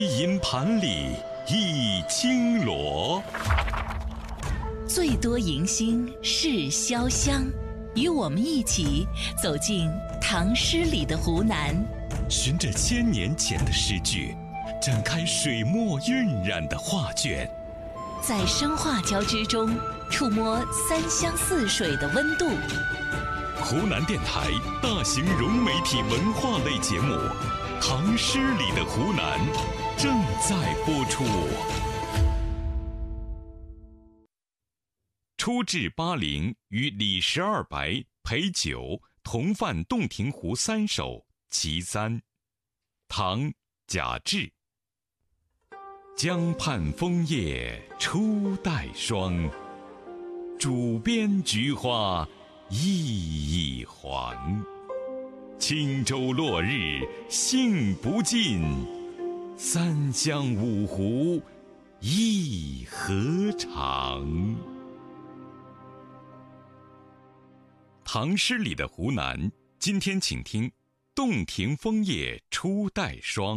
银盘里一青螺， 最多迎新是潇湘，与我们一起走进唐诗里的湖南， 循着1000年前的诗句，展开水墨晕染的画卷， 在声画交织中触摸3湘4水的温度。 湖南电台大型融媒体文化类节目《唐诗里的湖南》正在播出。初至巴陵，与李十二白、裴九同泛洞庭湖3首其3。唐·贾至。江畔枫叶初带霜，渚边菊花熠熠黄。轻舟落日兴不尽，3湘5湖一何长。唐诗里的湖南，今天请听《洞庭枫叶初带霜》。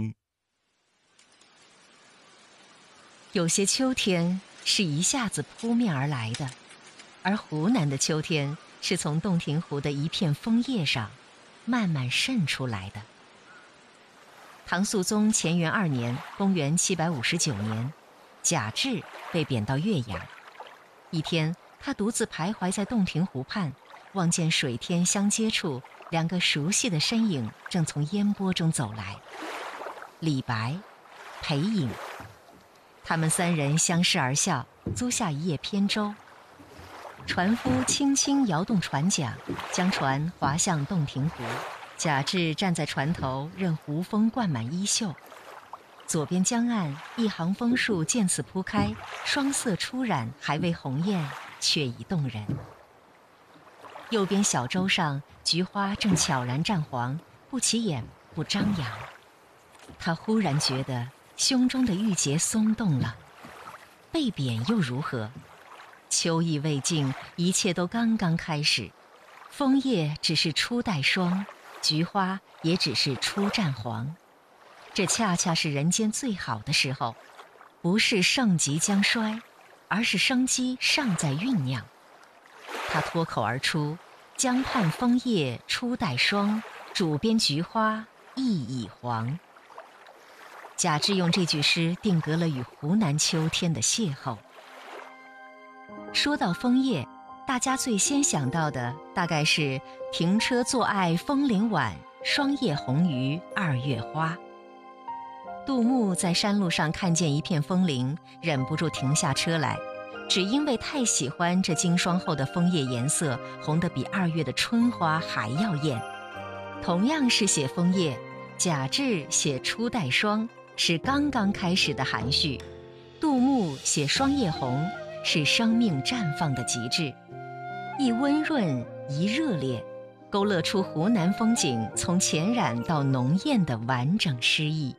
有些秋天是一下子扑面而来的，而湖南的秋天是从洞庭湖的一片枫叶上慢慢渗出来的。唐肃宗乾元2年，公元759年，贾至被贬到岳阳。一天，他独自徘徊在洞庭湖畔，望见水天相接处2个熟悉的身影正从烟波中走来，李白、裴颖。他们3人相视而笑，租下一叶扁舟。船夫轻轻摇动船桨，将船划向洞庭湖。贾至站在船头，任湖风灌满衣袖。左边江岸，一行枫树渐次铺开，霜色初染，还未红艳，却已动人。右边小舟上，菊花正悄然绽黄，不起眼，不张扬。他忽然觉得胸中的郁结松动了。被贬又如何？秋意未尽，一切都刚刚开始。枫叶只是初带霜，菊花也只是初绽黄。这恰恰是人间最好的时候，不是盛极将衰，而是生机尚在酝酿。他脱口而出：江畔枫叶初带霜，渚边菊花熠熠黄。贾至用这句诗定格了与湖南秋天的邂逅。说到枫叶，大家最先想到的大概是停车坐爱枫林晚，霜叶红于2月花。杜牧在山路上看见一片枫林，忍不住停下车来，只因为太喜欢这经霜后的枫叶颜色，红得比2月的春花还要艳。同样是写枫叶，贾至写初带霜，是刚刚开始的含蓄；杜牧写霜叶红，是生命绽放的极致。一温润，一热烈，勾勒出湖南风景从浅染到浓艳的完整诗意。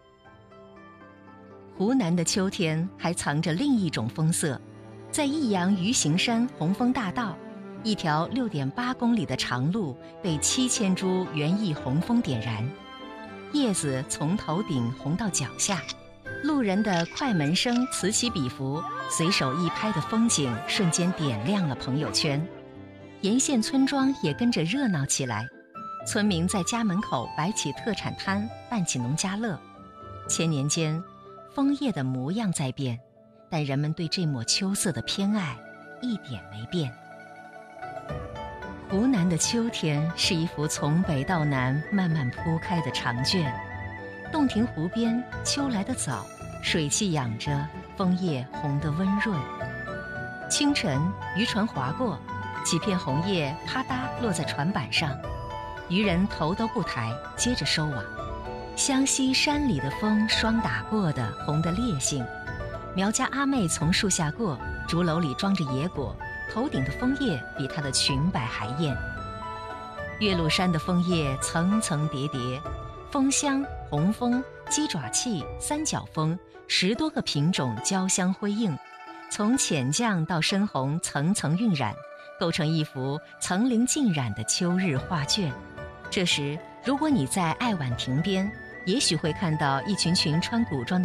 湖南的秋天还藏着另一种风色，在益阳鱼形山红枫大道，一条6.8公里的长路被7000株园艺红枫点燃，叶子从头顶红到脚下，路人的快门声此起彼伏，随手一拍的风景瞬间点亮了朋友圈。沿线村庄也跟着热闹起来，村民在家门口摆起特产摊，办起农家乐。千年间，枫叶的模样在变，但人们对这抹秋色的偏爱一点没变。湖南的秋天是一幅从北到南慢慢铺开的长卷。洞庭湖边，秋来得早，水汽养着，枫叶红得温润。清晨，渔船划过，几片红叶啪嗒落在船板上，渔人头都不抬，接着收网。湘西山里的风霜打过的红得烈性。苗家阿妹从树下过，竹篓里装着野果，头顶的枫叶比她的裙摆还艳。岳麓山的枫叶层层叠叠，枫香、红枫、鸡爪气、三角枫10多个品种交相辉映，从浅绛到深红层层晕染，构成一幅层林尽染的秋日画卷。这时，如果你在爱晚亭边， 也许会看到一群群穿古装的